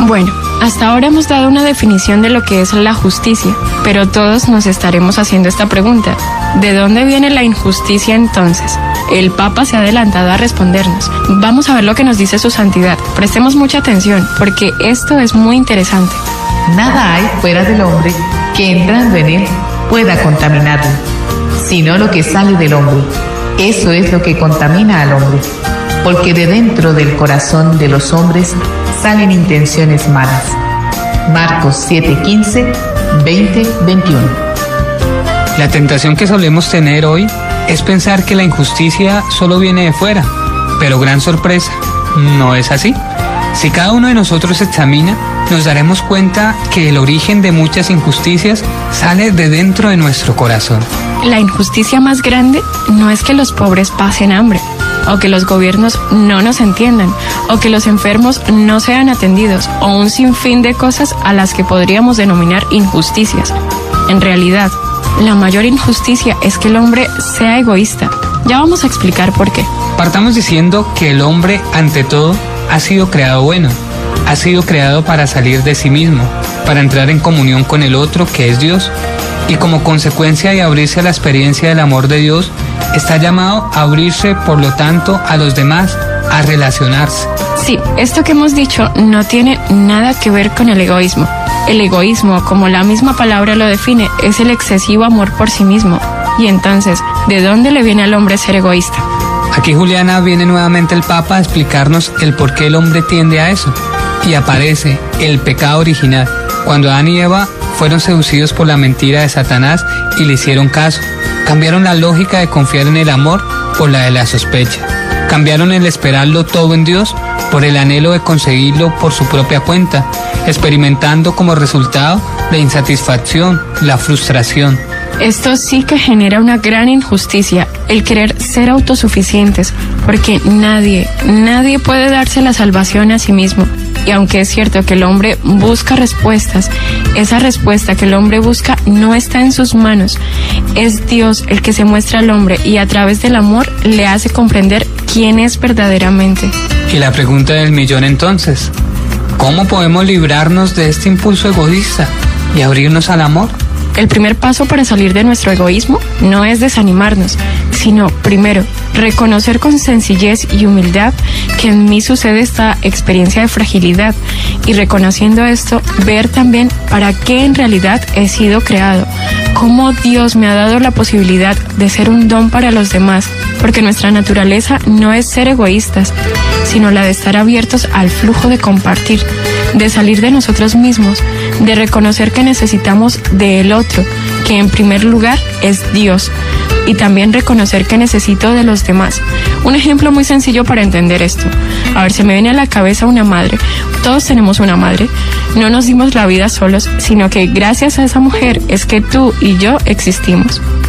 Bueno, hasta ahora hemos dado una definición de lo que es la justicia, pero todos nos estaremos haciendo esta pregunta. ¿De dónde viene la injusticia entonces? El Papa se ha adelantado a respondernos. Vamos a ver lo que nos dice su santidad. Prestemos mucha atención, porque esto es muy interesante. Nada hay fuera del hombre que entrando en él pueda contaminarlo, sino lo que sale del hombre. Eso es lo que contamina al hombre, porque de dentro del corazón de los hombres salen intenciones malas. Marcos 7:15, 20, 21. La tentación que solemos tener hoy es pensar que la injusticia solo viene de fuera, pero gran sorpresa, no es así. Si cada uno de nosotros examina, nos daremos cuenta que el origen de muchas injusticias sale de dentro de nuestro corazón. La injusticia más grande no es que los pobres pasen hambre, o que los gobiernos no nos entiendan, o que los enfermos no sean atendidos, o un sinfín de cosas a las que podríamos denominar injusticias. En realidad, la mayor injusticia es que el hombre sea egoísta. Ya vamos a explicar por qué. Partamos diciendo que el hombre, ante todo, ha sido creado bueno. Ha sido creado para salir de sí mismo, para entrar en comunión con el otro, que es Dios. Y como consecuencia de abrirse a la experiencia del amor de Dios, está llamado a abrirse, por lo tanto, a los demás, a relacionarse. Sí, esto que hemos dicho no tiene nada que ver con el egoísmo. El egoísmo, como la misma palabra lo define, es el excesivo amor por sí mismo. Y entonces, ¿de dónde le viene al hombre ser egoísta? Aquí, Juliana, viene nuevamente el Papa a explicarnos el por qué el hombre tiende a eso. Y aparece el pecado original, cuando Adán y Eva fueron seducidos por la mentira de Satanás y le hicieron caso. Cambiaron la lógica de confiar en el amor por la de la sospecha. Cambiaron el esperarlo todo en Dios por el anhelo de conseguirlo por su propia cuenta, experimentando como resultado la insatisfacción, la frustración. Esto sí que genera una gran injusticia, el querer ser autosuficientes, porque nadie puede darse la salvación a sí mismo. Y aunque es cierto que el hombre busca respuestas, esa respuesta que el hombre busca no está en sus manos. Es Dios el que se muestra al hombre y a través del amor le hace comprender quién es verdaderamente. Y la pregunta del millón entonces, ¿cómo podemos librarnos de este impulso egoísta y abrirnos al amor? El primer paso para salir de nuestro egoísmo no es desanimarnos, sino primero, reconocer con sencillez y humildad que en mí sucede esta experiencia de fragilidad y reconociendo esto, ver también para qué en realidad he sido creado, cómo Dios me ha dado la posibilidad de ser un don para los demás, porque nuestra naturaleza no es ser egoístas, sino la de estar abiertos al flujo de compartir, de salir de nosotros mismos, de reconocer que necesitamos del otro, que en primer lugar es Dios, y también reconocer que necesito de los demás. Un ejemplo muy sencillo para entender esto. A ver, se me viene a la cabeza una madre. Todos tenemos una madre. No nos dimos la vida solos, sino que gracias a esa mujer es que tú y yo existimos.